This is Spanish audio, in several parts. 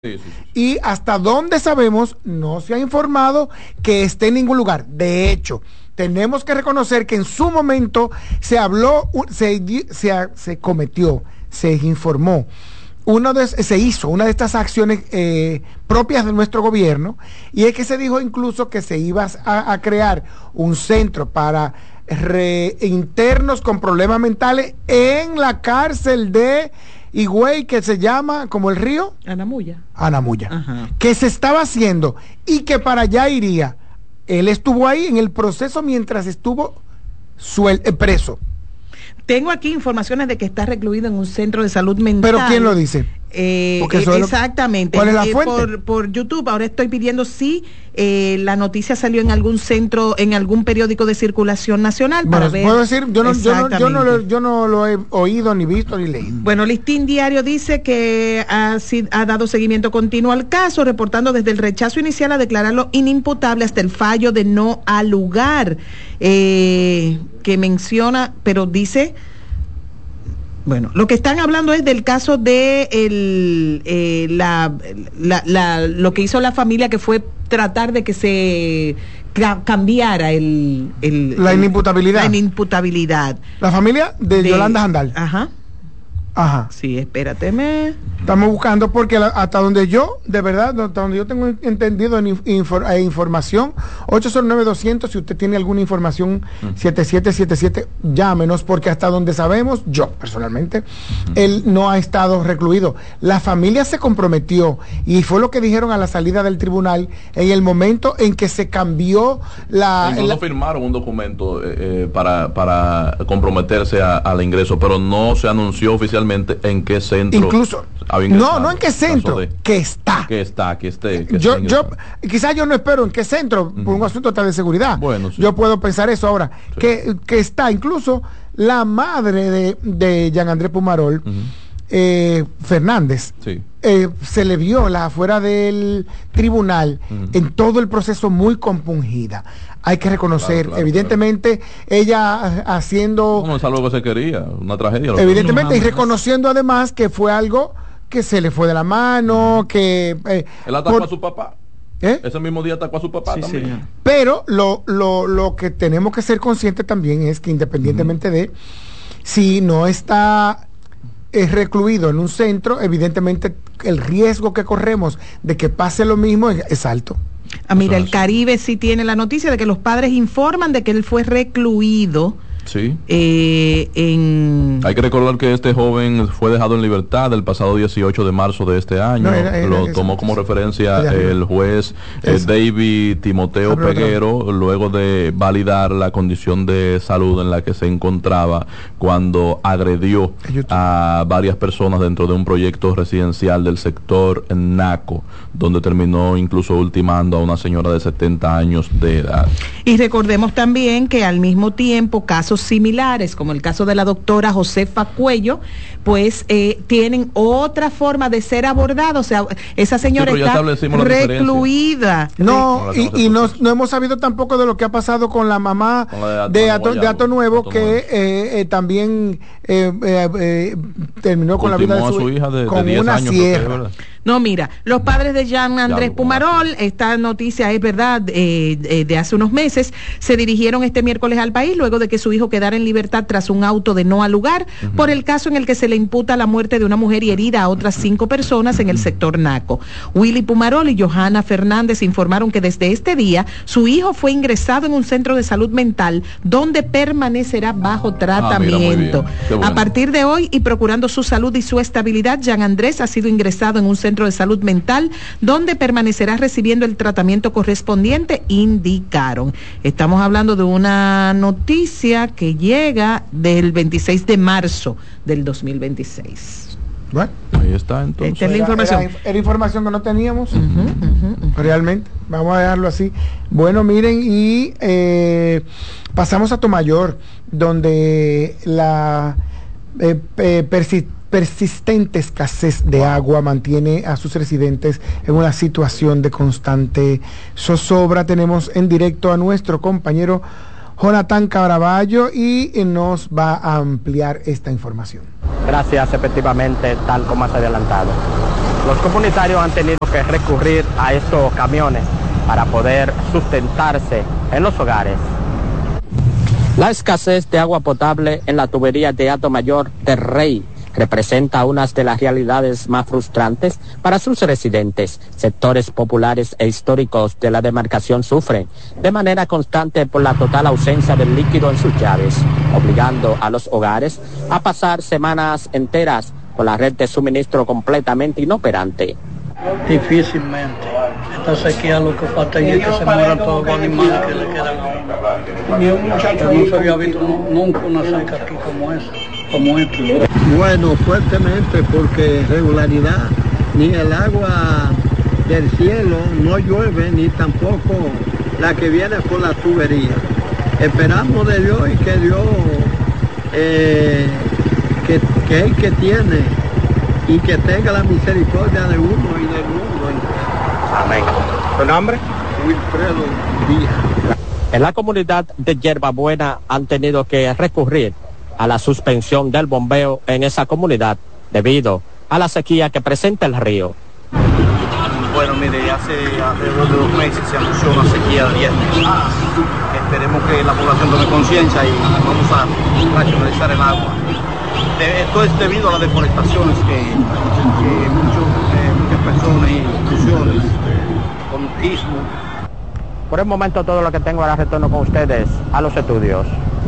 Sí, sí, sí. Y hasta donde sabemos, no se ha informado que esté en ningún lugar. De hecho, tenemos que reconocer que en su momento se habló, se cometió, se informó, se hizo una de estas acciones propias de nuestro gobierno, y es que se dijo incluso que se iba a crear un centro para internos con problemas mentales en la cárcel de Higüey, que se llama como el río Anamuya. Anamuya, que se estaba haciendo y que para allá iría. Él estuvo ahí en el proceso mientras estuvo preso. Tengo aquí informaciones de que está recluido en un centro de salud mental. ¿Pero quién lo dice? Exactamente. ¿Cuál es la fuente? Por YouTube. Ahora estoy pidiendo si la noticia salió en algún centro, en algún periódico de circulación nacional. Bueno, para ver. puedo decir, yo no lo he oído, ni visto, ni leído. Bueno, Listín Diario dice que ha dado seguimiento continuo al caso, reportando desde el rechazo inicial a declararlo inimputable hasta el fallo de no al lugar, que menciona, pero dice. Bueno, lo que están hablando es del caso de lo que hizo la familia, que fue tratar de que se cambiara la inimputabilidad. La familia de Yolanda Jandal. Ajá. Sí, espérateme. Estamos buscando porque hasta donde yo, de verdad, hasta donde yo tengo entendido información, 809-200, si usted tiene alguna información, 7777, llámenos, porque hasta donde sabemos, yo personalmente, él no ha estado recluido. La familia se comprometió, y fue lo que dijeron a la salida del tribunal, en el momento en que se cambió incluso firmaron un documento para comprometerse al ingreso, pero no se anunció oficialmente en qué centro. Incluso no en qué centro, que esté. Quizás yo no espero en qué centro, por un asunto tal de seguridad. Bueno, sí. Yo puedo pensar eso ahora, sí. que está. Incluso la madre de Jean Andrés Pumarol, Fernández, sí. Se le vio afuera del tribunal en todo el proceso muy compungida. Hay que reconocer, claro, evidentemente, ella haciendo... No es algo que se quería, una tragedia. Evidentemente, y reconociendo además que fue algo que se le fue de la mano, que... él atacó a su papá. Ese mismo día atacó a su papá también. Señor. Pero lo que tenemos que ser conscientes también es que, independientemente de si no está recluido en un centro, evidentemente el riesgo que corremos de que pase lo mismo es alto. Mira, el Caribe sí tiene la noticia de que los padres informan de que él fue recluido. Sí. Hay que recordar que este joven fue dejado en libertad el pasado 18 de marzo de este año. Lo tomó como referencia el juez David Timoteo Peguero, luego de validar la condición de salud en la que se encontraba cuando agredió a varias personas dentro de un proyecto residencial del sector Naco, donde terminó incluso ultimando a una señora de 70 años de edad. Y recordemos también que al mismo tiempo casos similares, como el caso de la doctora Josefa Cuello, pues tienen otra forma de ser abordados. O sea, esa señora está recluida. No hemos sabido tampoco de lo que ha pasado con la mamá de Ato Nuevo, que también terminó con la vida de su hija con 10 una años, sierra. No, mira, los padres de Jean Andrés Pumarol, esta noticia es verdad, de hace unos meses, se dirigieron este miércoles al país luego de que su hijo quedara en libertad tras un auto de no al lugar por el caso en el que se le imputa la muerte de una mujer y herida a otras 5 personas en el sector Naco. Willy Pumarol y Johanna Fernández informaron que desde este día su hijo fue ingresado en un centro de salud mental donde permanecerá bajo tratamiento. Bueno. A partir de hoy y procurando su salud y su estabilidad, Jean Andrés ha sido ingresado en un centro de salud mental donde permanecerá recibiendo el tratamiento correspondiente, indicaron. Estamos hablando de una noticia que llega del 26 de marzo del 2026. Bueno, ahí está entonces. Esta es la información. Era información que no teníamos, realmente. Vamos a dejarlo así. Bueno, miren, y pasamos a Tomayor, donde la persistente escasez de agua mantiene a sus residentes en una situación de constante zozobra. Tenemos en directo a nuestro compañero Jonathan Caraballo y nos va a ampliar esta información. Gracias, efectivamente, tal como has adelantado. Los comunitarios han tenido que recurrir a estos camiones para poder sustentarse en los hogares. La escasez de agua potable en la tubería de Atomayor de Rey representa una de las realidades más frustrantes para sus residentes. Sectores populares e históricos de la demarcación sufren de manera constante por la total ausencia del líquido en sus llaves, obligando a los hogares a pasar semanas enteras con la red de suministro completamente inoperante. Difícilmente. Esta sequía lo que falta es que se mueran todos los animales que le quedan. Yo no se había visto nunca una seca aquí como esa. Bueno, fuertemente, porque regularidad, ni el agua del cielo no llueve, ni tampoco la que viene por la tubería. Esperamos de Dios y que Dios, que es el que tiene, y que tenga la misericordia de uno y del mundo. Amén. ¿Tu nombre? Wilfredo Díaz. En la comunidad de Yerbabuena han tenido que recurrir a la suspensión del bombeo en esa comunidad debido a la sequía que presenta el río. Bueno, mire, hace alrededor de 2 meses se anunció una sequía de 10 meses. Esperemos que la población tome conciencia y vamos a racionalizar el agua. Esto es debido a las deforestaciones que muchas personas y instituciones con ismo. Por el momento todo lo que tengo, ahora retorno con ustedes a los estudios.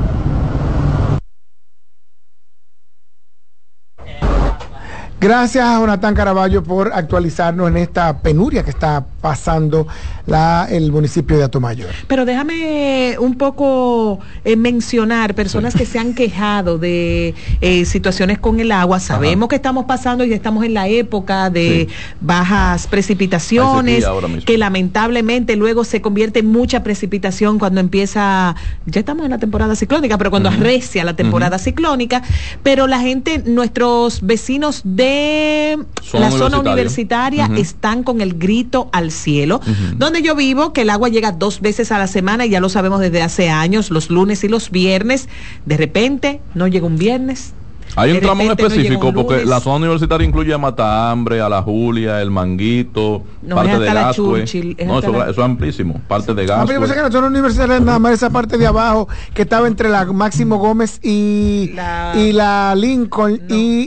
Gracias a Jonathan Caraballo por actualizarnos en esta penuria que está pasando el municipio de Atomayor. Pero déjame un poco mencionar personas que se han quejado de situaciones con el agua. Sabemos que estamos pasando y estamos en la época de bajas precipitaciones, que lamentablemente luego se convierte en mucha precipitación cuando empieza, ya estamos en la temporada ciclónica, pero cuando arrecia la temporada ciclónica, pero la gente, nuestros vecinos de la zona universitaria están con el grito al cielo. Donde yo vivo, que el agua llega 2 veces a la semana, y ya lo sabemos desde hace años, los lunes y los viernes. De repente no llega un viernes. Hay un tramo en específico, porque la zona universitaria incluye a Matambre, a La Julia, el Manguito, parte de Gascue. Eso es amplísimo, parte de Gascue. Yo pensé que la zona universitaria nada más esa parte de abajo que estaba entre la Máximo Gómez y la Lincoln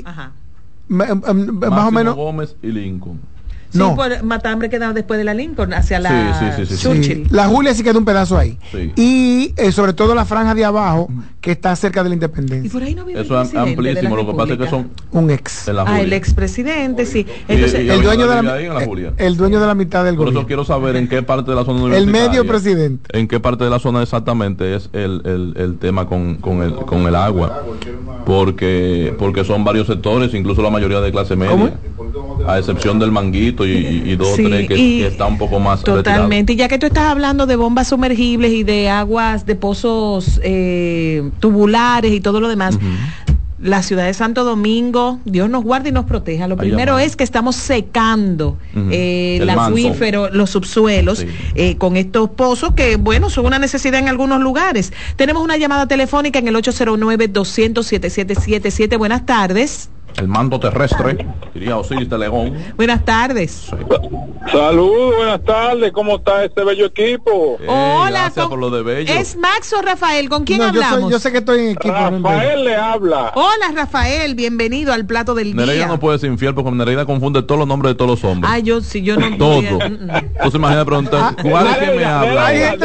más o menos Gómez y Lincoln. Sí, por Matambre quedaba después de la Lincoln, hacia la Churchill. La Julia sí queda un pedazo ahí. Y sobre todo la franja de abajo, que está cerca de la Independencia. Y por ahí no vive eso es amplísimo, lo que pasa es que son un ex. El expresidente, sí. Entonces, el dueño de la mitad del gobierno. Por eso quiero saber en qué parte de la zona universitaria. El medio presidente. En qué parte de la zona exactamente es el tema con el agua. Porque son varios sectores, incluso la mayoría de clase media. A excepción del Manguito y 2 o 3 que está un poco más totalmente retirado. Y ya que tú estás hablando de bombas sumergibles y de aguas, de pozos tubulares y todo lo demás, la ciudad de Santo Domingo, Dios nos guarde y nos proteja. Lo primero es que estamos secando el acuífero, los subsuelos, con estos pozos que, bueno, son una necesidad en algunos lugares. Tenemos una llamada telefónica en el 809-200-7777. Buenas tardes. El mando terrestre, diría Osiris de León. Buenas tardes. Saludos, buenas tardes. ¿Cómo está este bello equipo? Hola, gracias por lo de bello. ¿Es Max o Rafael? ¿Con quién hablamos? Yo sé que estoy en equipo. Rafael le habla. Hola, Rafael, bienvenido al plato del día. Nereida no puede ser infiel porque Nereida confunde todos los nombres de todos los hombres. Yo no. Todo. Entonces imagina preguntar, ¿cuál es que me habla? Hay gente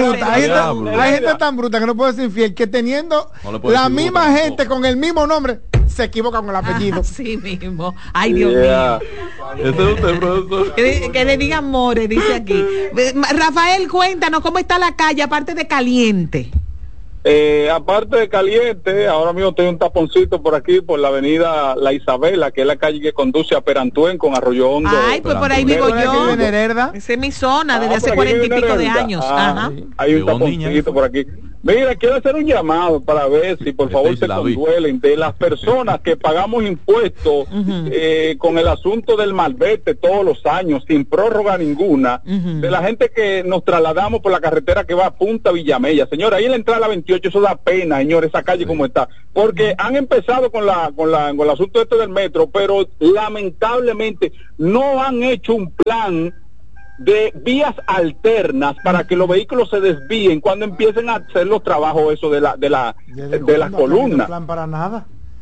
tan bruta que no puede ser infiel, que teniendo la misma gente con el mismo nombre se equivoca con el apellido. Así mismo. Ay, Dios mío. Ese es usted, profesor. Que le digan more, dice aquí. Rafael, cuéntanos cómo está la calle, aparte de caliente. Aparte de caliente, ahora mismo tengo un taponcito por aquí, por la avenida La Isabela, que es la calle que conduce a Perantuen con Arroyo Hondo. Ay, pues por ahí vivo yo. Esa es mi zona desde hace 40 y pico de años. Hay un taponcito por aquí. Mira, quiero hacer un llamado para ver si por favor se conduelen de las personas que pagamos impuestos con el asunto del malvete todos los años, sin prórroga ninguna, de la gente que nos trasladamos por la carretera que va a Punta Villamella. Señora, ahí en la entrada a la 28, eso da pena, señor, esa calle como está, porque han empezado con el asunto este del metro, pero lamentablemente no han hecho un plan de vías alternas para que los vehículos se desvíen cuando empiecen a hacer los trabajos eso de las columnas. No plan para nada.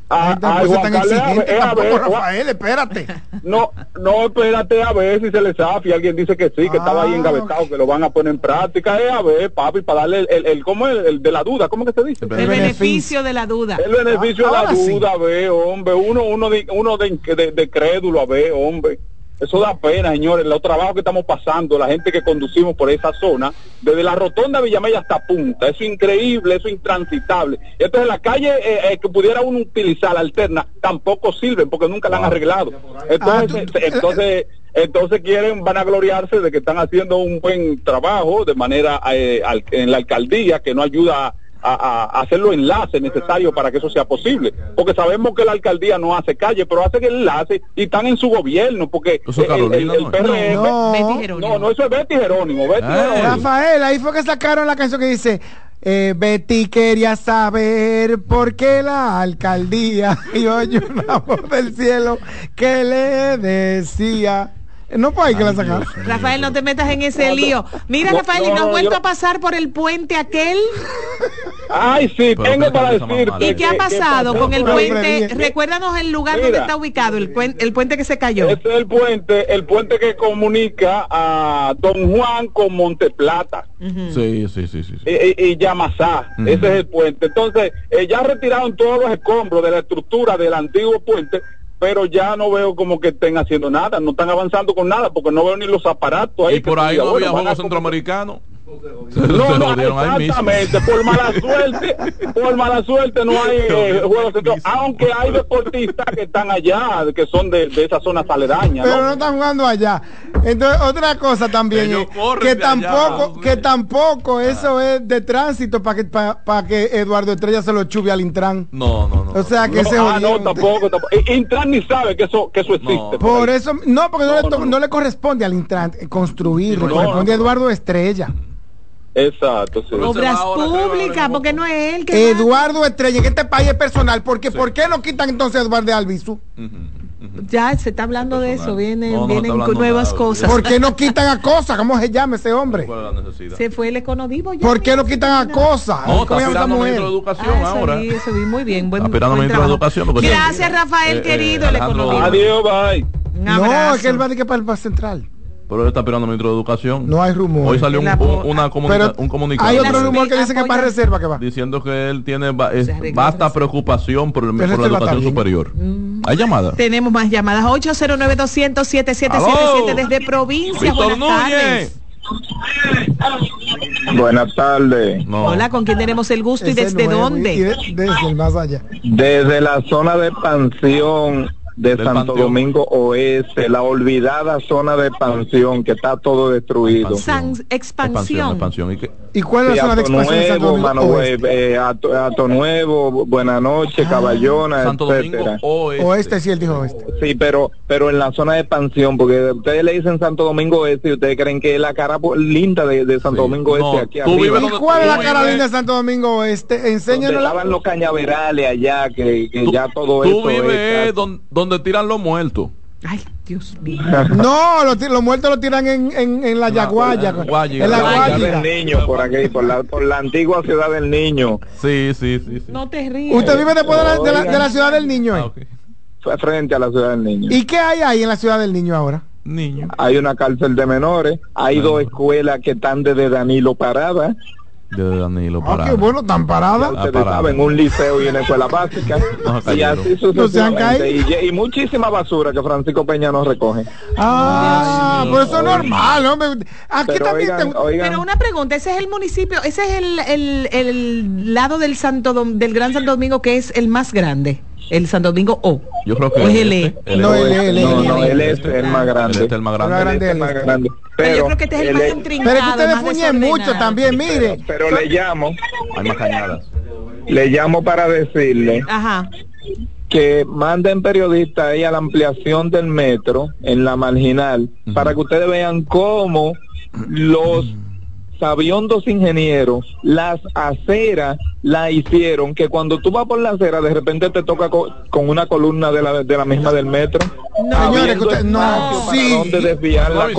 Rafael, espérate. No, espérate a ver si se les zafia. Alguien dice que sí, que estaba ahí engavetado, que lo van a poner en práctica. A ver, papi, para darle ¿cómo es el de la duda? ¿Cómo que se dice? El beneficio de la duda. El beneficio de la duda, a ver, hombre. Uno de crédulo, a ver, hombre. Eso da pena, señores, los trabajos que estamos pasando, la gente que conducimos por esa zona, desde la rotonda Villamella hasta Punta, eso es increíble, eso es intransitable. Entonces la calle que pudiera uno utilizar, la alterna, tampoco sirven porque nunca la han arreglado. Entonces van a gloriarse de que están haciendo un buen trabajo de manera en la alcaldía, que no ayuda a hacer los enlaces necesarios para que eso sea posible, porque sabemos que la alcaldía no hace calle, pero hace el enlace y están en su gobierno, porque el PRM no, eso es Betty Jerónimo. Rafael, ahí fue que sacaron la canción que dice Betty quería saber por qué la alcaldía, y oye una voz del cielo que le decía. No puede que la sacar. Rafael, no te metas en ese lío. Mira, Rafael, ¿y no has vuelto a pasar por el puente aquel? Ay, sí, tengo para decirte. ¿Y qué ha pasado con el puente? Recuérdanos el lugar donde está ubicado, el puente que se cayó. Este es el puente que comunica a Don Juan con Monteplata. Sí. Y Yamasá, ese es el puente. Entonces, ya retiraron todos los escombros de la estructura del antiguo puente, pero ya no veo como que estén haciendo nada, no están avanzando con nada, porque no veo ni los aparatos ahí. Y por ahí no había juegos centroamericanos. No, exactamente, por mala suerte no hay juegos centroamericanos, aunque hay deportistas que están allá, que son de esa zona aledaña, pero no están jugando allá. Entonces, otra cosa también es que tampoco eso es de tránsito para que Eduardo Estrella se lo chuve al Intran. No. O sea que no, tampoco. Intran ni sabe que eso existe. Por eso, no, porque no le corresponde al Intran construir, le corresponde a Eduardo Estrella. Exacto, sí. Obras públicas, porque no es él que Eduardo Estrella, en este país es personal, porque ¿por qué no quitan entonces a Eduardo de Albizu? Ya se está hablando de eso, vienen nuevas cosas. ¿Por qué no quitan a Cosa? ¿Cómo se llama ese hombre? Se fue el economismo ya. ¿Por qué no quitan a Cosa? No, está aspirando ministro de Educación ahora. Eso vi muy bien. Aspirando ministro de Educación. Gracias, Rafael, querido, el economismo. Adiós, bye. No, es que él va de que para el Paz Central. Pero él está esperando ministro de Educación. No hay rumor. Hoy salió un comunicado. Hay otro rumor que dice que para reserva que va. Diciendo que él tiene basta preocupación por la educación superior. ¿Hay llamadas? Tenemos más llamadas. 809-200-7777 desde provincia. Víctor Núñez. Buenas tardes. Hola, ¿con quién tenemos el gusto y desde dónde? Desde el más allá. Desde la zona de expansión de Santo Domingo Oeste, la olvidada zona de expansión que está todo destruido. Expansión. ¿Y cuál es la zona de expansión de Santo Domingo Oeste? Ato Nuevo, Buenas noches, Caballona, Santo etcétera. Oeste, sí, él dijo oeste. Sí, pero en la zona de expansión, porque ustedes le dicen Santo Domingo Oeste y ustedes creen que es la cara linda de Santo Domingo Oeste aquí arriba. ¿Y cuál es la cara linda de Santo Domingo Oeste? Enséñanos. Estaban los cañaverales allá, que ya todo eso. Tú vives donde tiran los muertos. Ay, Dios mío. No, los muertos los tiran en la Yaguaya. En la Ciudad del Niño, por aquí, por la antigua Ciudad del Niño. Sí. No te ríes. ¿Usted vive después de la Ciudad del Niño? Okay. Frente a la Ciudad del Niño. ¿Y qué hay ahí en la Ciudad del Niño ahora? Hay una cárcel de menores, hay dos escuelas que están desde Danilo paradas. Qué bueno, tan paradas. Ustedes saben, un liceo y una escuela básica. Y así sucesivamente. Y muchísima basura que Francisco Peña nos recoge. Por eso es normal, hombre. Aquí pero también oigan. Pero una pregunta, ese es el municipio, ese es el lado del Gran Santo Domingo que es el más grande. El Santo Domingo O. Yo creo que es el E. No, el es el más grande. Este es el más grande. Pero yo creo que este es el más intrincado. Pero es que ustedes fuñen mucho también, mire. Pero le llamo. Hay más cañadas. Le llamo para decirle. Ajá. Que manden periodistas ahí a la ampliación del metro en la marginal, para que ustedes vean cómo los sabiondos ingenieros las aceras la hicieron, que cuando tú vas por la acera de repente te toca con una columna de la misma del metro. No, señores, no, sí. Para dónde desviar la